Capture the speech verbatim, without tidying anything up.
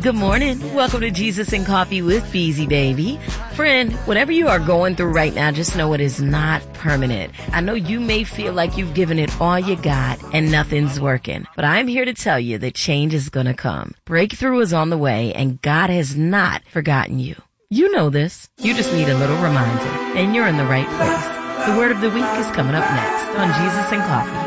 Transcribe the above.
Good morning. Welcome to Jesus and Coffee with Beezy Baby. Friend, whatever you are going through right now, just know it is not permanent. I know you may feel like you've given it all you got and nothing's working, but I'm here to tell you that change is going to come. Breakthrough is on the way and God has not forgotten you. You know this. You just need a little reminder and you're in the right place. The word of the week is coming up next on Jesus and Coffee.